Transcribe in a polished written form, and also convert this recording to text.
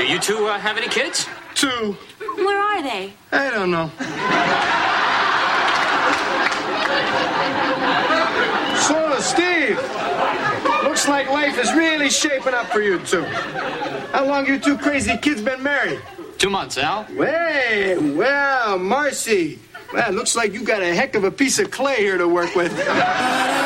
Do you two have any kids? 2. Where are they? I don't know. So, Steve, looks like life is really shaping up for you two. How long you two crazy kids been married? 2 months, Al. Well, Marcy. Well, looks like you got a heck of a piece of clay here to work with.